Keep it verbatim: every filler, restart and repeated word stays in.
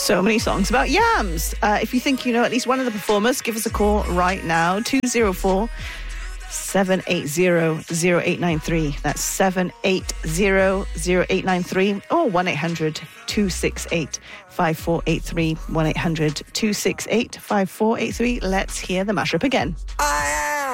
So many songs about yams. Uh, if you think you know at least one of the performers, give us a call right now. two oh four, seven eight zero, zero eight nine three. That's seven eight zero, zero eight nine three or one eight hundred, two six eight, five four eight three. one eight hundred, two six eight, five four eight three. Let's hear the mashup again. I